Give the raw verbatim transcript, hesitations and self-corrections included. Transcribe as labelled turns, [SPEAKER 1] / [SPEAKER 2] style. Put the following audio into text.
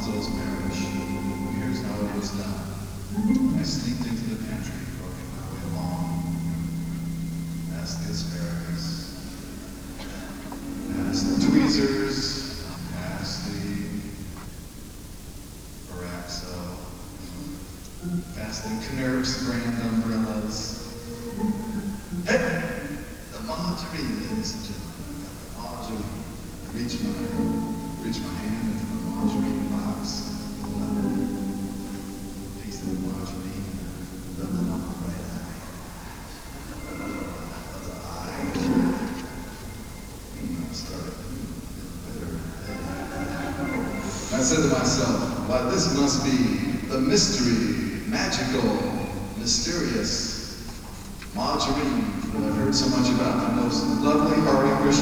[SPEAKER 1] Alonzo's marriage. Here's how it was done. I sneaked into the pantry, groping my way along. Past the asparagus, past the tweezers, past the Paraxo, past the Knerps brand umbrellas. Hey! The margarine, ladies and gentlemen. The margarine. I reach my, reach my hand into the margarine box. Pull out a piece of the margarine and rub it on my right eye. Other eye. I started feeling better. I said to myself, why, this must be the mystery, magical, mysterious margarine that I've heard so much about from those lovely Hare Krishna